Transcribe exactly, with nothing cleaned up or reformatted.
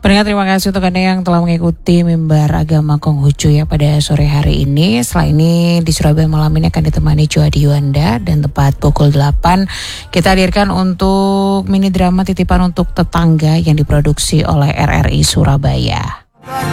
Pendengar, terima kasih untuk Anda yang telah mengikuti mimbar agama Konghucu ya pada sore hari ini. Setelah ini di Surabaya malam ini akan ditemani Joadi Yuanda, dan tepat pukul delapan kita hadirkan untuk mini drama Titipan untuk Tetangga yang diproduksi oleh R R I Surabaya.